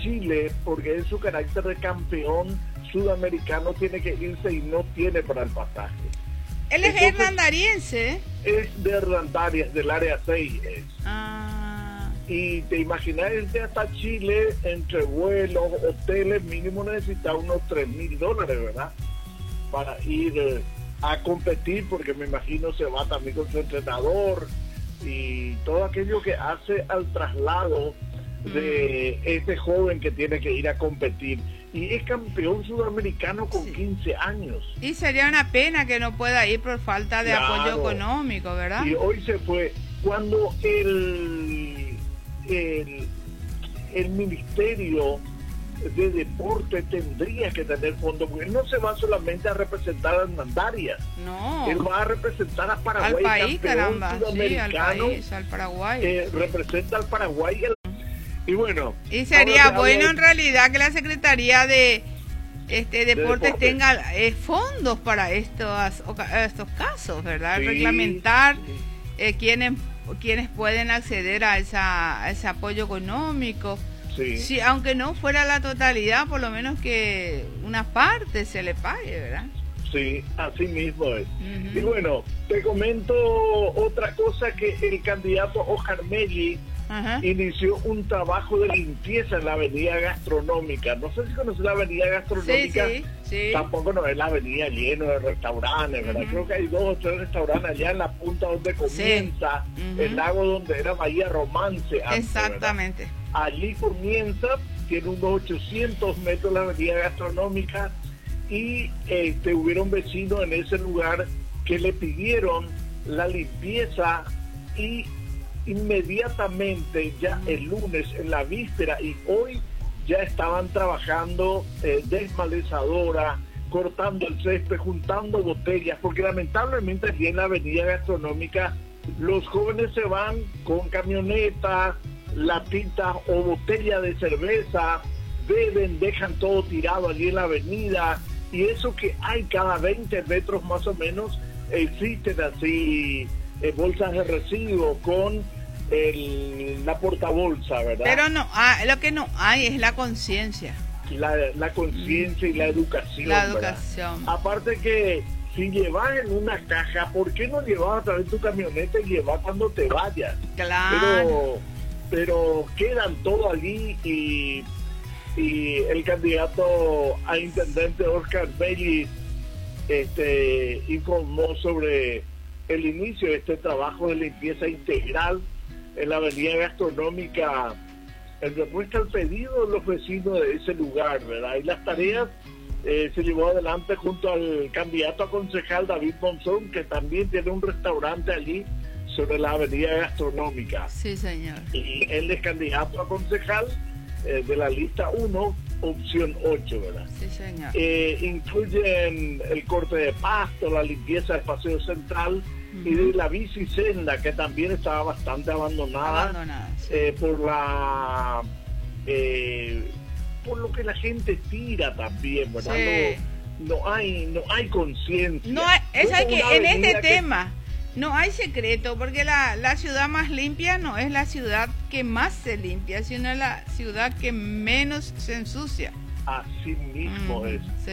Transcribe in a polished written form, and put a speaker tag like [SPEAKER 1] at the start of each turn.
[SPEAKER 1] Chile porque en su carácter de campeón sudamericano tiene que irse y no tiene para el pasaje.
[SPEAKER 2] Él es hernandariense.
[SPEAKER 1] Es de Hernandarias, del área 6 es. Y te imaginas irte hasta Chile entre vuelos, hoteles, mínimo necesita unos $3,000, ¿verdad? Para ir a competir, porque me imagino se va también con su entrenador y todo aquello que hace al traslado de este joven que tiene que ir a competir. Y es campeón sudamericano con 15 años.
[SPEAKER 2] Y sería una pena que no pueda ir por falta de apoyo económico, ¿verdad?
[SPEAKER 1] Y hoy se fue. Cuando el Ministerio de Deporte tendría que tener fondos, porque él no se va solamente a representar a Hernandarias.
[SPEAKER 2] No.
[SPEAKER 1] Él va a representar a Paraguay.
[SPEAKER 2] Al país, caramba. Sí, al país, al Paraguay.
[SPEAKER 1] Representa al Paraguay. Y bueno.
[SPEAKER 2] Y sería bueno en realidad que la Secretaría de Deportes tenga fondos para estos casos, ¿verdad?
[SPEAKER 1] Sí,
[SPEAKER 2] reglamentar quienes pueden acceder a ese apoyo económico.
[SPEAKER 1] Sí.
[SPEAKER 2] Sí, aunque no fuera la totalidad, por lo menos que una parte se le pague, ¿verdad?
[SPEAKER 1] Sí, así mismo es. Y bueno, te comento otra cosa, que el candidato Oscar Melli inició un trabajo de limpieza en la avenida Gastronómica. No sé si conoces la avenida Gastronómica.
[SPEAKER 2] Sí.
[SPEAKER 1] Tampoco no es la avenida llena de restaurantes, ¿verdad? Creo que hay 2 o 3 restaurantes allá en la punta donde comienza el lago, donde era Bahía Romance antes,
[SPEAKER 2] exactamente,
[SPEAKER 1] ¿verdad? Allí comienza, tiene unos 800 metros la avenida Gastronómica, y hubieron vecinos en ese lugar que le pidieron la limpieza, y inmediatamente, ya el lunes, en la víspera y hoy, ya estaban trabajando desmalezadora, cortando el césped, juntando botellas, porque lamentablemente allí en la avenida Gastronómica los jóvenes se van con camionetas, latitas o botellas de cerveza, beben, dejan todo tirado allí en la avenida, y eso que hay cada 20 metros más o menos, existen así bolsas de residuos con la portabolsa, ¿verdad?
[SPEAKER 2] Pero no, lo que no hay es la conciencia.
[SPEAKER 1] La conciencia y la educación.
[SPEAKER 2] La educación.
[SPEAKER 1] ¿Verdad? Aparte que si llevas en una caja, ¿por qué no llevas a través de tu camioneta y llevas cuando te vayas?
[SPEAKER 2] Claro.
[SPEAKER 1] Pero quedan todo allí, y el candidato a intendente Oscar Melli informó sobre el inicio de este trabajo de limpieza integral en la avenida Gastronómica en respuesta al pedido de los vecinos de ese lugar, ¿verdad? Y las tareas se llevó adelante junto al candidato a concejal David Monzón, que también tiene un restaurante allí sobre la avenida Gastronómica.
[SPEAKER 2] Sí, señor.
[SPEAKER 1] Y él es candidato a concejal de la lista 1, opción 8, ¿verdad?
[SPEAKER 2] Sí, señor.
[SPEAKER 1] Incluyen el corte de pasto, la limpieza del paseo central y de la bicisenda, que también estaba bastante abandonada,
[SPEAKER 2] sí.
[SPEAKER 1] por lo que la gente tira también, ¿verdad?
[SPEAKER 2] Sí.
[SPEAKER 1] No hay conciencia.
[SPEAKER 2] No, es que en este tema no hay secreto, porque la ciudad más limpia no es la ciudad que más se limpia, sino la ciudad que menos se ensucia.
[SPEAKER 1] Así mismo es.
[SPEAKER 2] Sí.